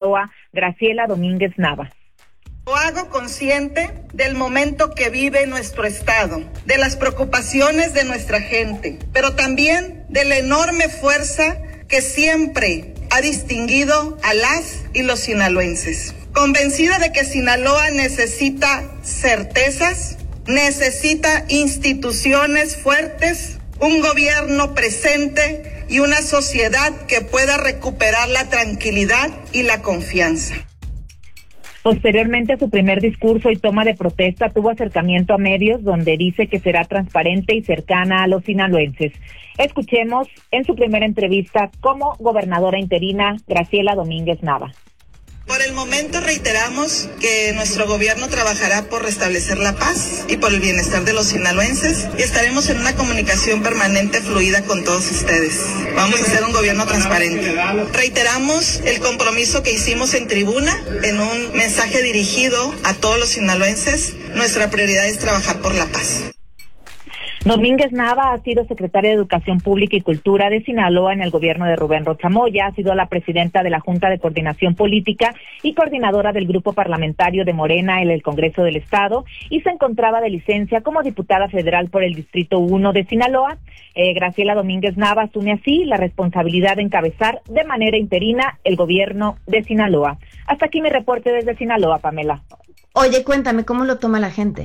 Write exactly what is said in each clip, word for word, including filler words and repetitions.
Sinaloa, Graciela Domínguez Nava. Lo hago consciente del momento que vive nuestro estado, de las preocupaciones de nuestra gente, pero también de la enorme fuerza que siempre ha distinguido a las y los sinaloenses. Convencida de que Sinaloa necesita certezas, necesita instituciones fuertes, un gobierno presente y una sociedad que pueda recuperar la tranquilidad y la confianza. Posteriormente a su primer discurso y toma de protesta, tuvo acercamiento a medios donde dice que será transparente y cercana a los sinaloenses. Escuchemos en su primera entrevista como gobernadora interina, Graciela Domínguez Nava. Por el momento reiteramos que nuestro gobierno trabajará por restablecer la paz y por el bienestar de los sinaloenses y estaremos en una comunicación permanente fluida con todos ustedes. Vamos a hacer un gobierno transparente. Reiteramos el compromiso que hicimos en tribuna en un mensaje dirigido a todos los sinaloenses. Nuestra prioridad es trabajar por la paz. Domínguez Nava ha sido secretaria de Educación Pública y Cultura de Sinaloa en el gobierno de Rubén Rocha Moya, ha sido la presidenta de la Junta de Coordinación Política y coordinadora del grupo parlamentario de Morena en el Congreso del Estado y se encontraba de licencia como diputada federal por el Distrito uno de Sinaloa. Eh, Graciela Domínguez Nava asume así la responsabilidad de encabezar de manera interina el gobierno de Sinaloa. Hasta aquí mi reporte desde Sinaloa, Pamela. Oye, cuéntame, ¿cómo lo toma la gente?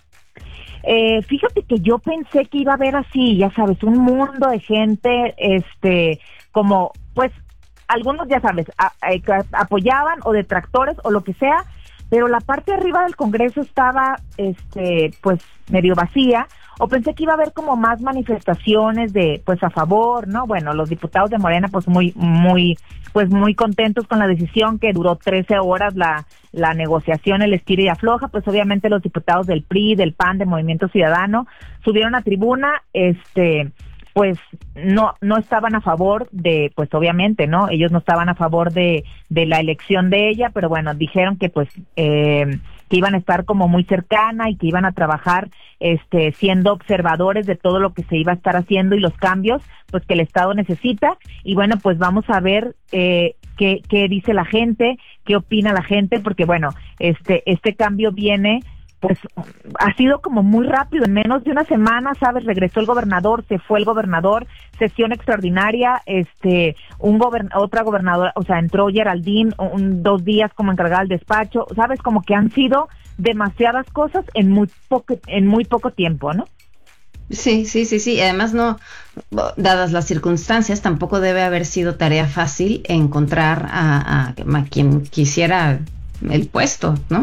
Eh, fíjate que yo pensé que iba a haber así, ya sabes, un mundo de gente, este, como, pues, algunos, ya sabes, a, a, apoyaban o detractores o lo que sea, pero la parte de arriba del Congreso estaba, este, pues, medio vacía, o pensé que iba a haber como más manifestaciones de, pues, a favor, ¿no? Bueno, los diputados de Morena, pues, muy, muy, pues, muy contentos con la decisión que duró trece horas la, la negociación, el estira y afloja, pues, obviamente los diputados del P R I, del P A N, de Movimiento Ciudadano, subieron a tribuna, este, pues, no, no estaban a favor de, pues, obviamente, ¿no? Ellos no estaban a favor de, de la elección de ella, pero bueno, dijeron que, pues, eh, que iban a estar como muy cercana y que iban a trabajar este siendo observadores de todo lo que se iba a estar haciendo y los cambios pues que el Estado necesita. Y bueno, pues vamos a ver eh, qué, qué dice la gente, qué opina la gente, porque bueno, este este cambio viene, pues ha sido como muy rápido, en menos de una semana, ¿sabes? Regresó el gobernador, se fue el gobernador, sesión extraordinaria, este, un gobern otra gobernadora, o sea, entró Geraldine, un, dos días como encargada del despacho, ¿sabes? Como que han sido demasiadas cosas en muy poco, en muy poco tiempo, ¿no? Sí, sí, sí, sí. Además, no, dadas las circunstancias, tampoco debe haber sido tarea fácil encontrar a, a, a quien quisiera el puesto, ¿no?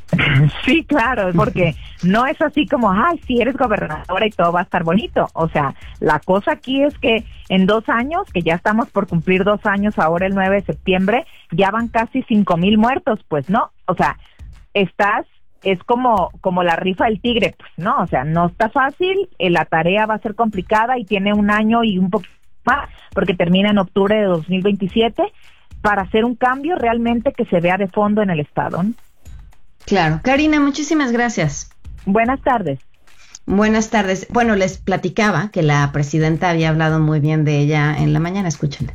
Sí, claro, porque no es así como, ay, si eres gobernadora y todo va a estar bonito. O sea, la cosa aquí es que en dos años, que ya estamos por cumplir dos años ahora el nueve de septiembre, ya van casi cinco mil muertos, pues no. O sea, estás, es como, como la rifa del tigre, pues no, o sea, no está fácil, eh, la tarea va a ser complicada y tiene un año y un poquito más, porque termina en octubre de dos mil veintisiete, para hacer un cambio realmente que se vea de fondo en el Estado, ¿no? Claro. Karina, muchísimas gracias. Buenas tardes. Buenas tardes. Bueno, les platicaba que la presidenta había hablado muy bien de ella en la mañana. Escúchenla.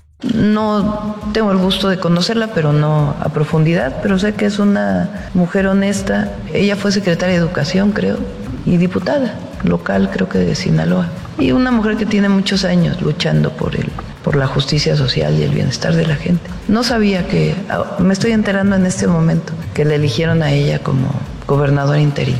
No tengo el gusto de conocerla, pero no a profundidad, pero sé que es una mujer honesta. Ella fue secretaria de Educación, creo, y diputada local, creo que de Sinaloa. Y una mujer que tiene muchos años luchando por el, por la justicia social y el bienestar de la gente. No sabía que, me estoy enterando en este momento, que le eligieron a ella como gobernadora interina.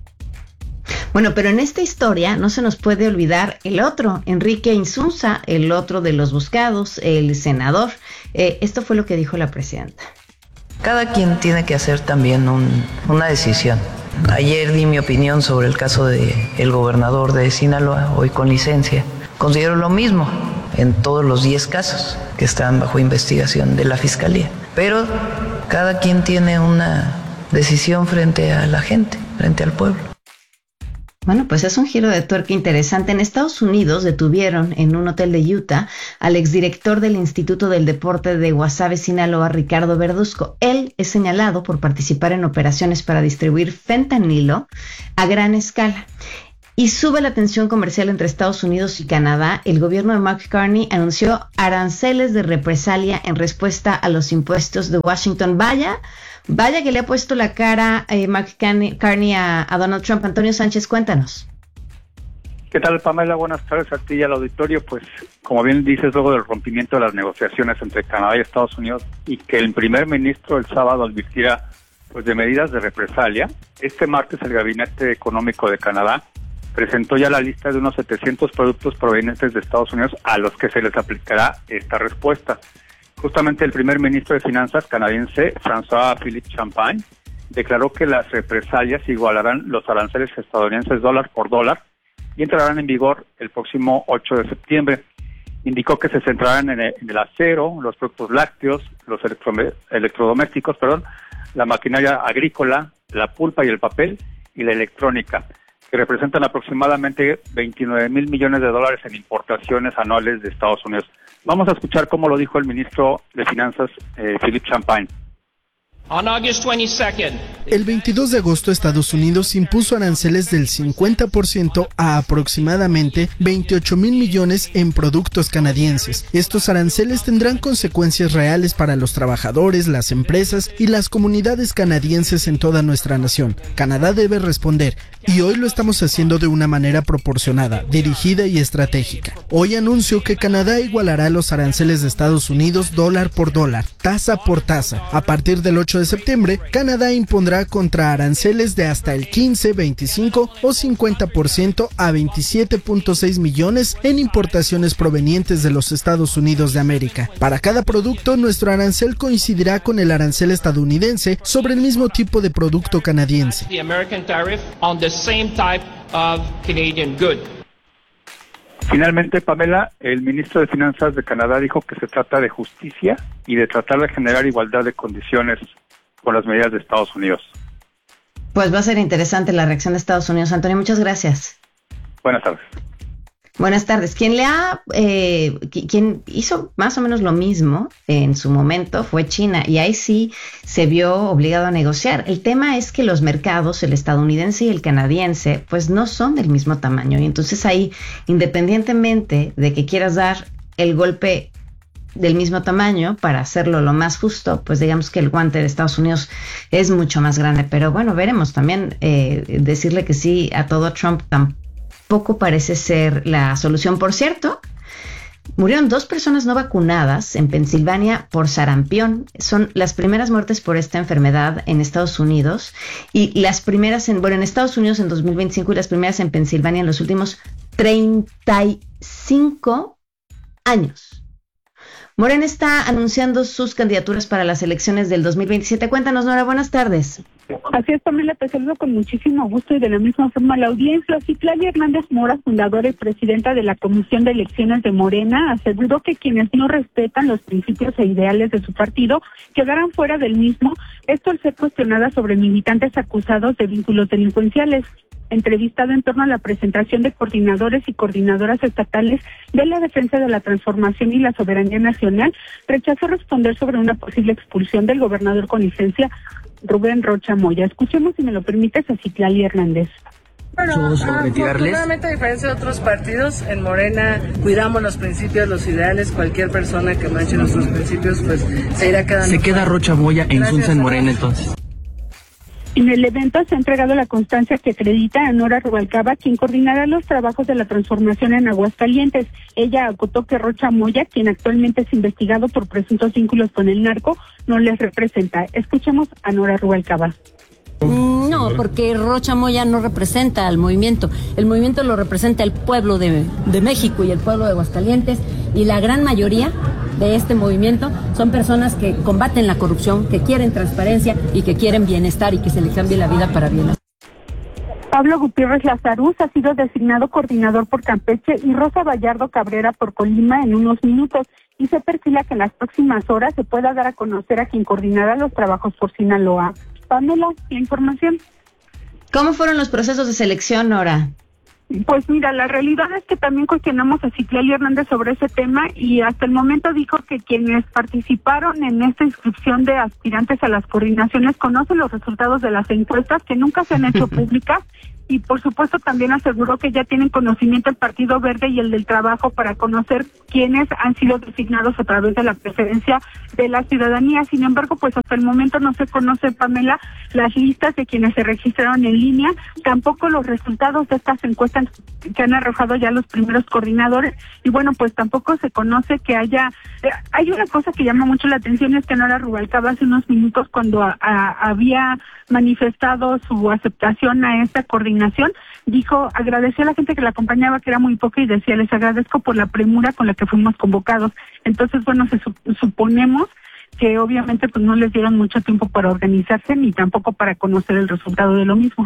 Bueno, pero en esta historia no se nos puede olvidar el otro, Enrique Insunza, el otro de los buscados, el senador. Eh, esto fue lo que dijo la presidenta. Cada quien tiene que hacer también un, una decisión. Ayer di mi opinión sobre el caso de el gobernador de Sinaloa, hoy con licencia. Considero lo mismo en todos los diez casos que están bajo investigación de la Fiscalía. Pero cada quien tiene una decisión frente a la gente, frente al pueblo. Bueno, pues es un giro de tuerca interesante. En Estados Unidos detuvieron en un hotel de Utah al exdirector del Instituto del Deporte de Guasave, Sinaloa, Ricardo Verduzco. Él es señalado por participar en operaciones para distribuir fentanilo a gran escala. y sube la tensión comercial entre Estados Unidos y Canadá, el gobierno de Mark Carney anunció aranceles de represalia en respuesta a los impuestos de Washington. Vaya, vaya que le ha puesto la cara eh, Mark Carney a, a Donald Trump. Antonio Sánchez, cuéntanos. ¿Qué tal, Pamela? Buenas tardes a ti y al auditorio. Pues, como bien dices, luego del rompimiento de las negociaciones entre Canadá y Estados Unidos y que el primer ministro el sábado advirtiera pues de medidas de represalia, este martes el Gabinete Económico de Canadá presentó ya la lista de unos setecientos productos provenientes de Estados Unidos a los que se les aplicará esta respuesta. Justamente el primer ministro de Finanzas canadiense, François-Philippe Champagne, declaró que las represalias igualarán los aranceles estadounidenses dólar por dólar y entrarán en vigor el próximo ocho de septiembre. Indicó que se centrarán en el, en el acero, los productos lácteos, los electro, electrodomésticos, perdón, la maquinaria agrícola, la pulpa y el papel y la electrónica, que representan aproximadamente veintinueve mil millones de dólares en importaciones anuales de Estados Unidos. Vamos a escuchar cómo lo dijo el ministro de Finanzas, eh, Philippe Champagne. El veintidós de agosto, Estados Unidos impuso aranceles del cincuenta por ciento a aproximadamente veintiocho mil millones en productos canadienses. Estos aranceles tendrán consecuencias reales para los trabajadores, las empresas y las comunidades canadienses en toda nuestra nación. Canadá debe responder, y hoy lo estamos haciendo de una manera proporcionada, dirigida y estratégica. Hoy anuncio que Canadá igualará los aranceles de Estados Unidos dólar por dólar, tasa por tasa. A partir del ocho de septiembre, Canadá impondrá contraaranceles de hasta el quince, veinticinco o cincuenta por ciento a veintisiete punto seis millones en importaciones provenientes de los Estados Unidos de América. Para cada producto, nuestro arancel coincidirá con el arancel estadounidense sobre el mismo tipo de producto canadiense. Finalmente, Pamela, el ministro de Finanzas de Canadá dijo que se trata de justicia y de tratar de generar igualdad de condiciones con las medidas de Estados Unidos. Pues va a ser interesante la reacción de Estados Unidos. Antonio, muchas gracias. Buenas tardes. Buenas tardes. Quien le ha, eh, quien hizo más o menos lo mismo en su momento fue China, y ahí sí se vio obligado a negociar. El tema es que los mercados, el estadounidense y el canadiense, pues no son del mismo tamaño, y entonces ahí, independientemente de que quieras dar el golpe del mismo tamaño para hacerlo lo más justo, pues digamos que el guante de Estados Unidos es mucho más grande. Pero bueno, veremos. También eh, decirle que sí a todo Trump tampoco Poco parece ser la solución. Por cierto, murieron dos personas no vacunadas en Pensilvania por sarampión. Son las primeras muertes por esta enfermedad en Estados Unidos, y las primeras en, bueno, en Estados Unidos en dos mil veinticinco y las primeras en Pensilvania en los últimos treinta y cinco años. Morena está anunciando sus candidaturas para las elecciones del dos mil veintisiete. Cuéntanos, Nora, buenas tardes. Así es, Pamela, te saludo con muchísimo gusto y de la misma forma a la audiencia. Citlali Hernández Mora, fundadora y presidenta de la Comisión de Elecciones de Morena, aseguró que quienes no respetan los principios e ideales de su partido quedarán fuera del mismo, esto al ser cuestionada sobre militantes acusados de vínculos delincuenciales. Entrevistado en torno a la presentación de coordinadores y coordinadoras estatales de la defensa de la transformación y la soberanía nacional, rechazó responder sobre una posible expulsión del gobernador con licencia, Rubén Rocha Moya. Escuchemos, si me lo permites, a Citlali Hernández. Bueno, afortunadamente, a diferencia de otros partidos, en Morena cuidamos los principios, los ideales. Cualquier persona que manche nuestros principios, pues se irá quedando. Se queda Rocha Moya e insulsa en Morena, entonces. En el evento se ha entregado la constancia que acredita a Nora Rubalcaba, quien coordinará los trabajos de la transformación en Aguascalientes. Ella acotó que Rocha Moya, quien actualmente es investigado por presuntos vínculos con el narco, no les representa. Escuchemos a Nora Rubalcaba. No, porque Rocha Moya no representa al movimiento. El movimiento lo representa el pueblo de, de México y el pueblo de Aguascalientes, y la gran mayoría de este movimiento son personas que combaten la corrupción, que quieren transparencia y que quieren bienestar y que se les cambie la vida para bien. Pablo Gutiérrez Lazaruz ha sido designado coordinador por Campeche y Rosa Vallardo Cabrera por Colima en unos minutos, y se perfila que en las próximas horas se pueda dar a conocer a quien coordinará los trabajos por Sinaloa. Pamela, la información. ¿Cómo fueron los procesos de selección, Nora? Pues mira, la realidad es que también cuestionamos a Citlali Hernández sobre ese tema, y hasta el momento dijo que quienes participaron en esta inscripción de aspirantes a las coordinaciones conocen los resultados de las encuestas que nunca se han hecho públicas, y por supuesto también aseguró que ya tienen conocimiento el Partido Verde y el del Trabajo para conocer quiénes han sido designados a través de la preferencia de la ciudadanía. Sin embargo, pues hasta el momento no se conoce, Pamela, las listas de quienes se registraron en línea, tampoco los resultados de estas encuestas que han arrojado ya los primeros coordinadores, y bueno, pues tampoco se conoce que haya... Eh, hay una cosa que llama mucho la atención, es que Nora Rubalcaba hace unos minutos, cuando a, a, había manifestado su aceptación a esta coordinación, dijo, agradeció a la gente que la acompañaba, que era muy poca, y decía, les agradezco por la premura con la que fuimos convocados. Entonces, bueno, se su- suponemos que obviamente pues no les dieron mucho tiempo para organizarse, ni tampoco para conocer el resultado de lo mismo.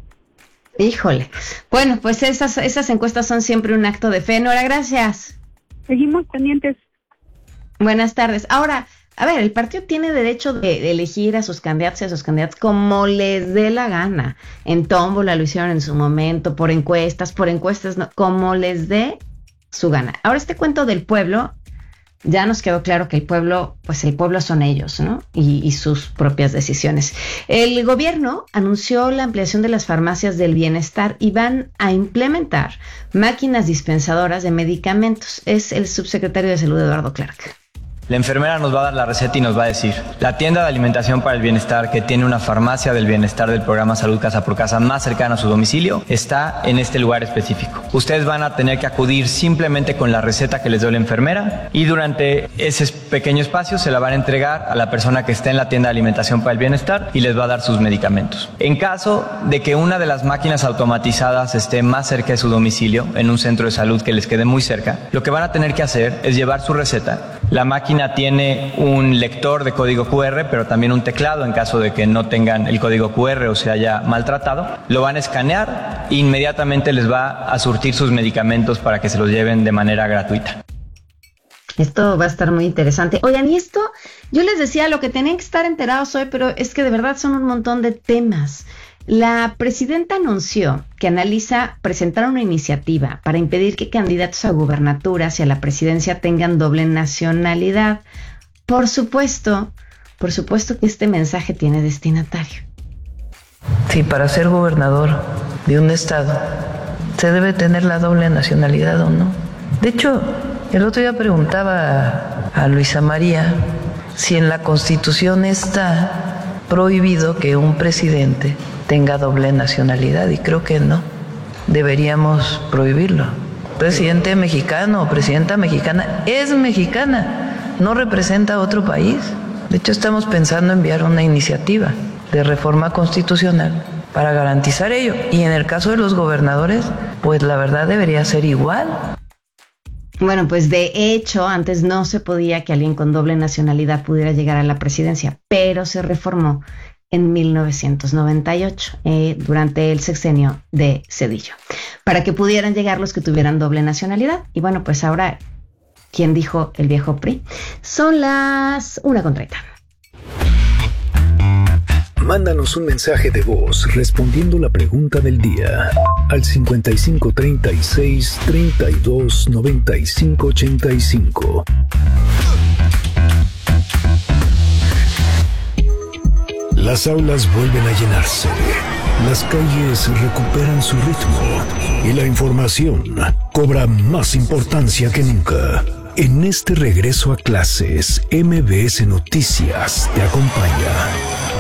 Híjole. Bueno, pues esas, esas encuestas son siempre un acto de fe. Nora, gracias. Seguimos pendientes. Buenas tardes. Ahora, a ver, el partido tiene derecho de, de elegir a sus candidatos y a sus candidatas como les dé la gana. En tómbola lo hicieron en su momento, por encuestas, por encuestas, no, como les dé su gana. Ahora, este cuento del pueblo, ya nos quedó claro que el pueblo, pues el pueblo son ellos, ¿no? Y, y sus propias decisiones. El gobierno anunció la ampliación de las farmacias del bienestar y van a implementar máquinas dispensadoras de medicamentos. Es el subsecretario de Salud, Eduardo Clark. La enfermera nos va a dar la receta y nos va a decir, la tienda de alimentación para el bienestar que tiene una farmacia del bienestar del programa Salud Casa por Casa más cercana a su domicilio está en este lugar específico. Ustedes van a tener que acudir simplemente con la receta que les dio la enfermera y durante ese pequeño espacio se la van a entregar a la persona que está en la tienda de alimentación para el bienestar y les va a dar sus medicamentos. En caso de que una de las máquinas automatizadas esté más cerca de su domicilio, en un centro de salud que les quede muy cerca, lo que van a tener que hacer es llevar su receta. La máquina tiene un lector de código cu erre, pero también un teclado en caso de que no tengan el código cu erre o se haya maltratado. Lo van a escanear e inmediatamente les va a surtir sus medicamentos para que se los lleven de manera gratuita. Esto va a estar muy interesante. Oigan, y esto, yo les decía lo que tenían que estar enterados hoy, pero es que de verdad son un montón de temas. La presidenta anunció que analiza presentar una iniciativa para impedir que candidatos a gubernaturas y a la presidencia tengan doble nacionalidad. Por supuesto, por supuesto que este mensaje tiene destinatario. Sí, para ser gobernador de un estado se debe tener la doble nacionalidad o no. De hecho, el otro día preguntaba a Luisa María si en la Constitución está prohibido que un presidente tenga doble nacionalidad, y creo que no. Deberíamos prohibirlo. Presidente mexicano o presidenta mexicana es mexicana, no representa a otro país. De hecho, estamos pensando enviar una iniciativa de reforma constitucional para garantizar ello. Y en el caso de los gobernadores, pues la verdad debería ser igual. Bueno, pues de hecho, antes no se podía que alguien con doble nacionalidad pudiera llegar a la presidencia, pero se reformó en mil novecientos noventa y ocho, eh, durante el sexenio de Zedillo, para que pudieran llegar los que tuvieran doble nacionalidad. Y bueno, pues ahora, ¿quién dijo el viejo P R I? Son las una con treinta. Mándanos un mensaje de voz respondiendo la pregunta del día al cincuenta y cinco treinta y seis treinta y dos noventa y cinco ochenta y cinco. Las aulas vuelven a llenarse, las calles recuperan su ritmo y la información cobra más importancia que nunca. En este regreso a clases, M B S Noticias te acompaña.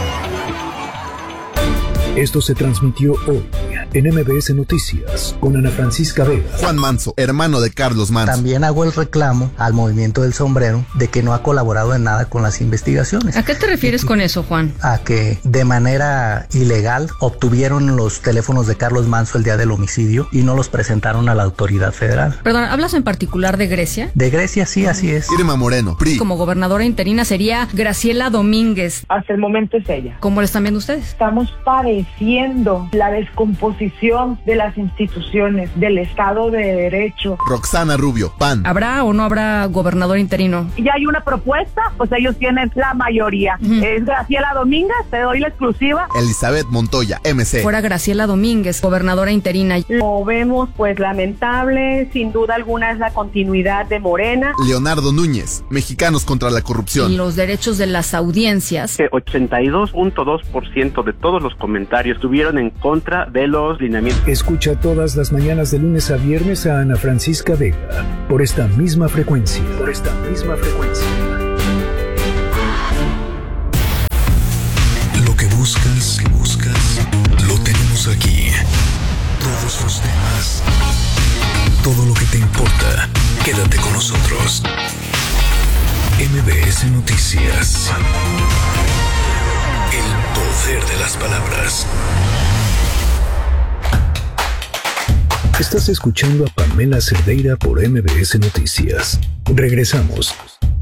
Esto se transmitió hoy en M B S Noticias con Ana Francisca Vega. Juan Manso, hermano de Carlos Manso. También hago el reclamo al Movimiento del Sombrero de que no ha colaborado en nada con las investigaciones. ¿A qué te refieres con eso, Juan? A que de manera ilegal obtuvieron los teléfonos de Carlos Manso el día del homicidio y no los presentaron a la autoridad federal. Perdón, ¿hablas en particular de Grecia? De Grecia, sí, así es. Irma Moreno, P R I. Como gobernadora interina sería Graciela Domínguez. Hasta el momento es ella. ¿Cómo le están viendo ustedes? Estamos padeciendo la descomposición de las instituciones, del Estado de Derecho. Roxana Rubio, P A N. ¿Habrá o no habrá gobernador interino? Ya hay una propuesta, pues ellos tienen la mayoría. Uh-huh. Es Graciela Domínguez, te doy la exclusiva. Elizabeth Montoya, M C. Fuera Graciela Domínguez, gobernadora interina. Lo vemos pues lamentable, sin duda alguna es la continuidad de Morena. Leonardo Núñez, Mexicanos contra la Corrupción. Y los derechos de las audiencias. ochenta y dos punto dos por ciento de todos los comentarios estuvieron en contra de los los lineamientos. Escucha todas las mañanas de lunes a viernes a Ana Francisca Vega por esta misma frecuencia. Por esta misma frecuencia. Lo que buscas, que buscas, lo tenemos aquí. Todos los temas, todo lo que te importa, quédate con nosotros. M B S Noticias. El poder de las palabras. Estás escuchando a Pamela Cerdeira por M B S Noticias. Regresamos.